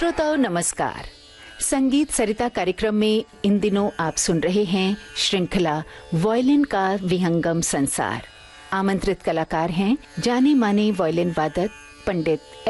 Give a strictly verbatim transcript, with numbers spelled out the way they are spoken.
श्रोताओं नमस्कार। संगीत सरिता कार्यक्रम में इन दिनों आप सुन रहे हैं श्रृंखला वायलिन का विहंगम संसार। आमंत्रित कलाकार हैं जाने माने वायलिन वादक पंडित